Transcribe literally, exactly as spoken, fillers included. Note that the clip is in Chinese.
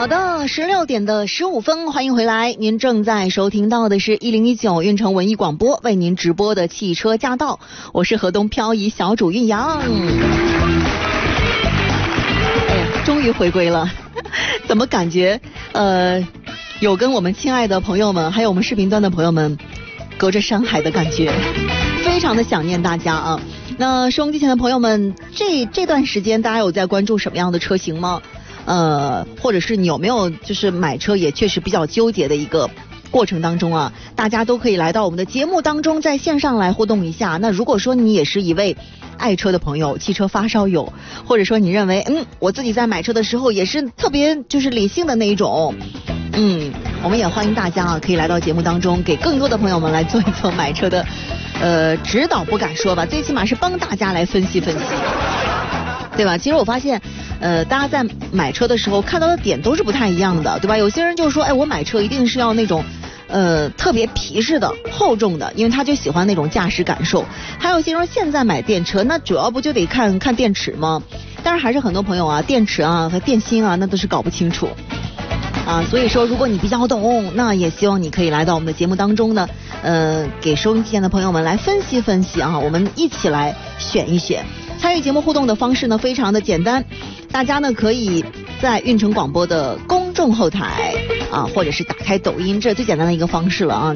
好的，十六点的十五分，欢迎回来。您正在收听到的是一零一九运城文艺广播为您直播的汽车驾到，我是河东漂移小主运阳。哎呀，终于回归了，怎么感觉呃有跟我们亲爱的朋友们，还有我们视频端的朋友们隔着山海的感觉，非常的想念大家啊。那收音机前的朋友们，这这段时间大家有在关注什么样的车型吗？呃，或者是你有没有就是买车也确实比较纠结的一个过程当中啊，大家都可以来到我们的节目当中，在线上来互动一下。那如果说你也是一位爱车的朋友，汽车发烧友，或者说你认为嗯我自己在买车的时候也是特别就是理性的那一种，嗯，我们也欢迎大家啊，可以来到节目当中，给更多的朋友们来做一做买车的呃指导，不敢说吧，最起码是帮大家来分析分析，对吧？其实我发现呃大家在买车的时候看到的点都是不太一样的，对吧？有些人就说哎我买车一定是要那种呃特别皮实的厚重的，因为他就喜欢那种驾驶感受。还有些人现在买电车，那主要不就得看看电池吗？但是还是很多朋友啊电池啊和电芯啊那都是搞不清楚啊，所以说如果你比较懂，那也希望你可以来到我们的节目当中呢，呃给收音机前的朋友们来分析分析啊，我们一起来选一选。参与节目互动的方式呢非常的简单，大家呢可以在运城广播的公众后台啊，或者是打开抖音，这最简单的一个方式了啊。